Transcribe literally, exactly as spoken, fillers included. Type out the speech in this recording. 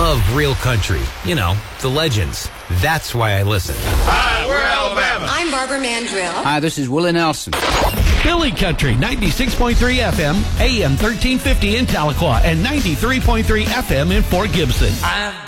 love real country. You know, the legends. That's why I listen. Hi, we're Alabama. I'm Barbara Mandrill. Hi, this is Willie Nelson. Billy Country, ninety-six point three F M, A M thirteen fifty in Tahlequah, and ninety-three point three F M in Fort Gibson. I've